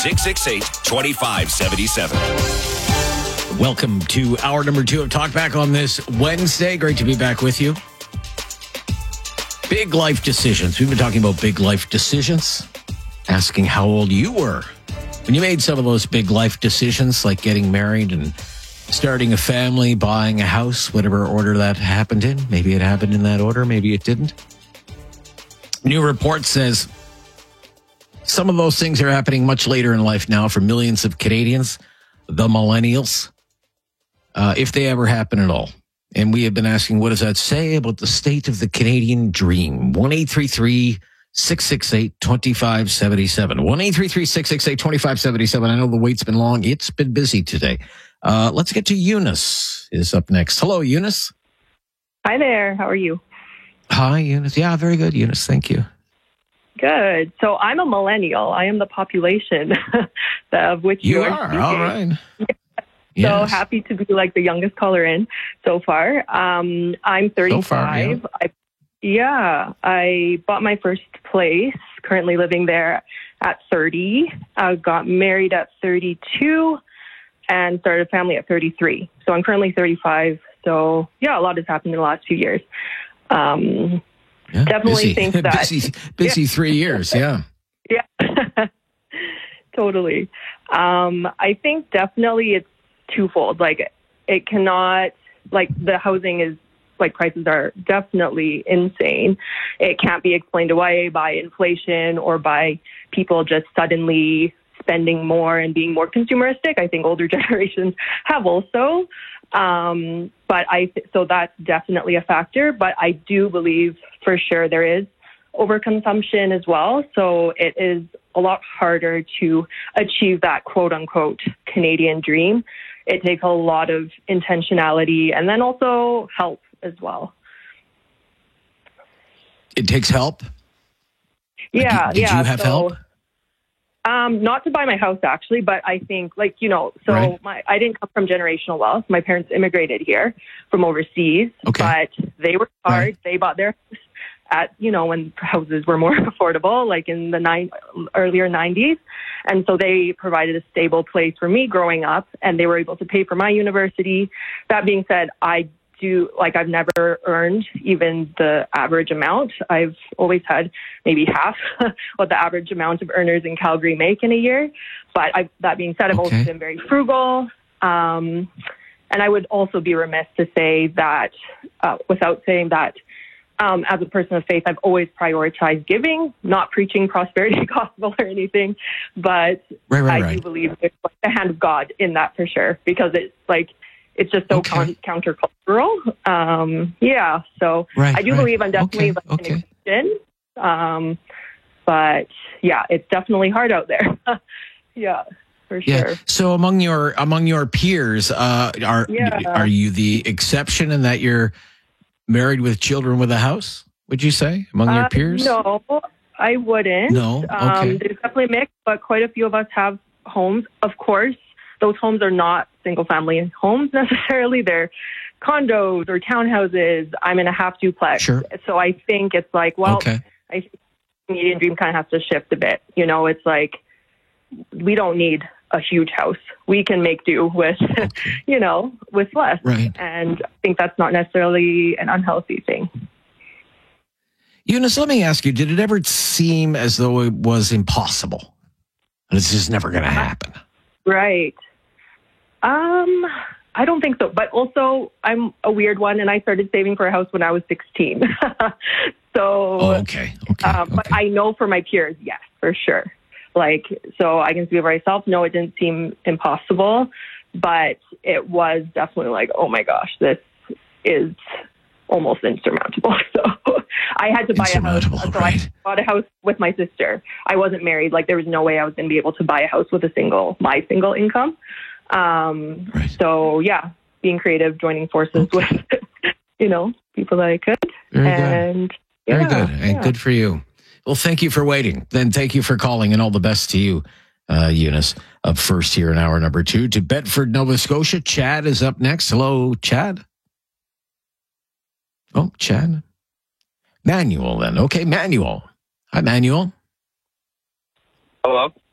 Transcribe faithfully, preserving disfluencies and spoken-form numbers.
six six eight, two five seven seven. Welcome to hour number two of Talkback on this Wednesday. Great to be back with you. Big life decisions. We've been talking about big life decisions, asking how old you were when you made some of those big life decisions, like getting married and starting a family, buying a house, whatever order that happened in. Maybe it happened in that order, maybe it didn't. New report says some of those things are happening much later in life now for millions of Canadians, the millennials, uh, if they ever happen at all. And we have been asking, what does that say about the state of the Canadian dream? one eight three three, six six eight, two five seven seven. one eight three three, six six eight, two five seven seven. I know the wait's been long. It's been busy today. Uh, let's get to Eunice is up next. Hello, Eunice. Hi there. How are you? Hi, Eunice. Yeah, very good, Eunice. Thank you. Good. So I'm a millennial. I am the population of which you are. are. All right. Yeah. Yes. So happy to be like the youngest caller in so far. Um, I'm thirty-five. So far, yeah. I, yeah, I bought my first place, currently living there at thirty. I got married at thirty-two and started a family at thirty-three. So I'm currently thirty-five. So yeah, a lot has happened in the last few years. Um, yeah, definitely busy. think that. busy, busy yeah. three years, yeah. Yeah, totally. Um, I think definitely it's twofold. Like, it cannot, like, the housing is, like, prices are definitely insane. It can't be explained away by inflation or by people just suddenly spending more and being more consumeristic. I think older generations have also. Um, but I, th- so that's definitely a factor. But I do believe for sure there is overconsumption as well. So it is a lot harder to achieve that quote unquote Canadian dream. It takes a lot of intentionality and then also help as well. It takes help? Yeah. Did, did yeah, you have so, help? Um, not to buy my house, actually, but I think, like, you know, so right. my I didn't come from generational wealth. My parents immigrated here from overseas, okay. but they worked hard. Right. They bought their house at, you know, when houses were more affordable, like in the nine, earlier nineties. And so they provided a stable place for me growing up, and they were able to pay for my university. That being said, I do, like, I've never earned even the average amount. I've always had maybe half what the average amount of earners in Calgary make in a year. But I, that being said, I've okay. also been very frugal. Um, and I would also be remiss to say that, uh, without saying that, Um, as a person of faith, I've always prioritized giving, not preaching prosperity gospel or anything, but right, right, I right. do believe there's like the hand of God in that for sure, because it's like, it's just so okay. con- countercultural. Um, yeah, so right, I do right. believe I'm definitely okay. like okay. an exception, um, but yeah, it's definitely hard out there. yeah. For sure. Yeah. So among your among your peers, uh, are yeah. are you the exception in that you're married with children with a house, would you say, among your uh, peers? No, I wouldn't. No? Okay. Um, there's definitely a mix, but quite a few of us have homes. Of course, those homes are not single-family homes necessarily. They're condos or townhouses. I'm in a half-duplex. Sure. So I think it's like, well, okay. I think the Canadian dream kind of has to shift a bit. You know, it's like, we don't need a huge house. We can make do with, okay. you know, with less. Right. And I think that's not necessarily an unhealthy thing. Eunice, let me ask you, did it ever seem as though it was impossible? And it's just never going to happen? Right. Um, I don't think so. But also, I'm a weird one, and I started saving for a house when I was sixteen. so, oh, okay. Okay. Um, okay. But I know for my peers, yes, for sure. Like, so I can speak for myself. No, it didn't seem impossible, but it was definitely like, oh my gosh, this is almost insurmountable. So I had to buy a house. So right. I bought a house with my sister. I wasn't married. Like, there was no way I was going to be able to buy a house with a single, my single income. Um, right. So yeah, being creative, joining forces okay. with, you know, people that I could. Very and good. Very yeah, good. And yeah. good for you. Well, thank you for waiting. Then thank you for calling, and all the best to you, uh, Eunice. Up first here in hour number two to Bedford, Nova Scotia. Chad is up next. Hello, Chad. Oh, Chad. Manuel then. Okay, Manuel. Hi, Manuel. Hello.